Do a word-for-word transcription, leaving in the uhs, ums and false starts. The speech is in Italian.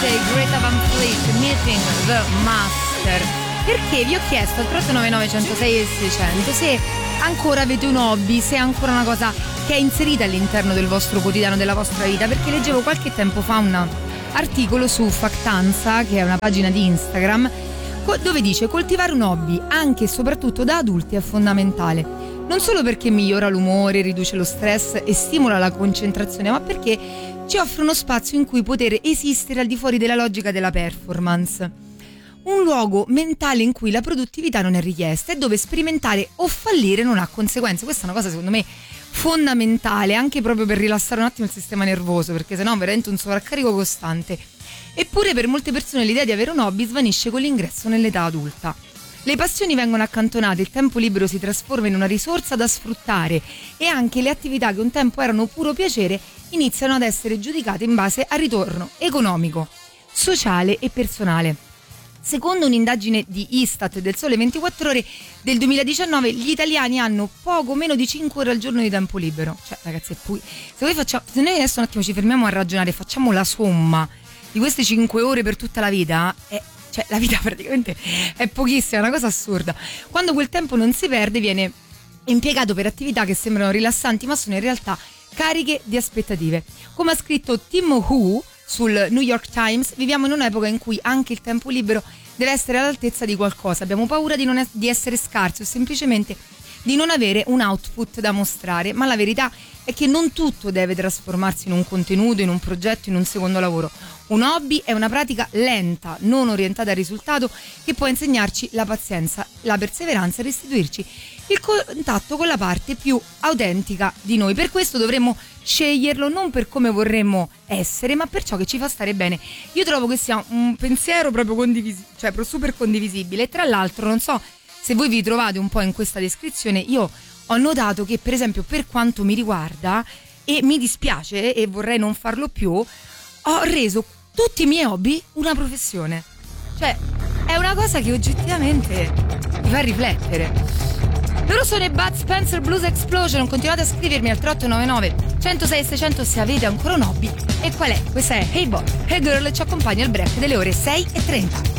e Greta Van Fleet, Meeting the Master. Perché vi ho chiesto al tre otto nove nove, uno zero sei e seicento se ancora avete un hobby, se è ancora una cosa che è inserita all'interno del vostro quotidiano, della vostra vita, perché leggevo qualche tempo fa un articolo su Factanza, che è una pagina di Instagram, dove dice: coltivare un hobby anche e soprattutto da adulti è fondamentale. Non solo perché migliora l'umore, riduce lo stress e stimola la concentrazione, ma perché ci offre uno spazio in cui poter esistere al di fuori della logica della performance. Un luogo mentale in cui la produttività non è richiesta e dove sperimentare o fallire non ha conseguenze. Questa è una cosa secondo me fondamentale, anche proprio per rilassare un attimo il sistema nervoso, perché sennò veramente un sovraccarico costante. Eppure per molte persone l'idea di avere un hobby svanisce con l'ingresso nell'età adulta. Le passioni vengono accantonate, il tempo libero si trasforma in una risorsa da sfruttare e anche le attività che un tempo erano puro piacere iniziano ad essere giudicate in base al ritorno economico, sociale e personale. Secondo un'indagine di Istat del Sole ventiquattro Ore del duemiladiciannove, gli italiani hanno poco meno di cinque ore al giorno di tempo libero. Cioè, ragazzi, è poi, se, voi facciamo, se noi adesso un attimo ci fermiamo a ragionare, facciamo la somma di queste cinque ore per tutta la vita, è, cioè la vita praticamente è pochissima, è una cosa assurda. Quando quel tempo non si perde, viene impiegato per attività che sembrano rilassanti, ma sono in realtà cariche di aspettative. Come ha scritto Tim Hu sul New York Times, viviamo in un'epoca in cui anche il tempo libero deve essere all'altezza di qualcosa. Abbiamo paura di, non es- di essere scarsi o semplicemente di non avere un output da mostrare, ma la verità è che non tutto deve trasformarsi in un contenuto, in un progetto, in un secondo lavoro. Un hobby è una pratica lenta, non orientata al risultato, che può insegnarci la pazienza, la perseveranza e restituirci il contatto con la parte più autentica di noi. Per questo dovremmo sceglierlo non per come vorremmo essere, ma per ciò che ci fa stare bene. Io trovo che sia un pensiero proprio condivisibile, cioè super condivisibile. E tra l'altro, non so se voi vi trovate un po' in questa descrizione, io ho notato che, per esempio, per quanto mi riguarda, e mi dispiace e vorrei non farlo più, ho reso tutti i miei hobby una professione. Cioè, è una cosa che oggettivamente mi fa riflettere. Loro sono i Bud Spencer Blues Explosion. Continuate a scrivermi al tre otto nove nove, uno zero sei e seicento se avete ancora un hobby. E qual è? Questa è Hey Boy, Hey Girl, e ci accompagna al break delle ore sei e trenta.